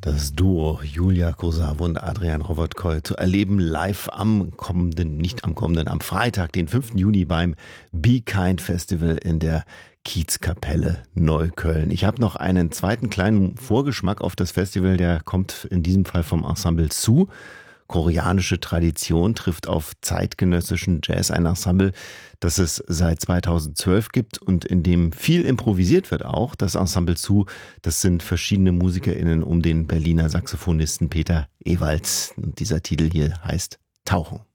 Das Duo Julia Kosawo und Adrian Rowotkoll zu erleben live am Freitag, den 5. Juni beim Be Kind Festival in der Kiezkapelle Neukölln. Ich habe noch einen zweiten kleinen Vorgeschmack auf das Festival, der kommt in diesem Fall vom Ensemble Zu. Koreanische Tradition trifft auf zeitgenössischen Jazz, ein Ensemble, das es seit 2012 gibt und in dem viel improvisiert wird auch. Das Ensemble Zu, das sind verschiedene MusikerInnen um den Berliner Saxophonisten Peter Ewalds. Und dieser Titel hier heißt Tauchen.